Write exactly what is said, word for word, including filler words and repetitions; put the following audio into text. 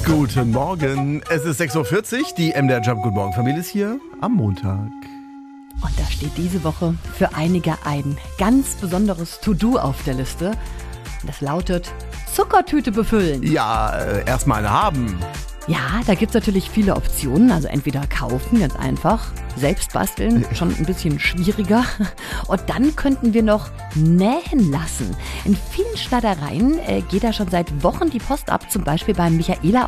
Guten Morgen, es ist sechs Uhr vierzig, die M D R Jump Guten Morgen Familie ist hier am Montag. Und da steht diese Woche für einige ein ganz besonderes To-Do auf der Liste. Das lautet Zuckertüte befüllen. Ja, äh, erstmal eine haben. Ja, da gibt's natürlich viele Optionen. Also entweder kaufen, ganz einfach. Selbst basteln, schon ein bisschen schwieriger. Und dann könnten wir noch nähen lassen. In vielen Schneidereien äh, geht da schon seit Wochen die Post ab. Zum Beispiel beim Michaela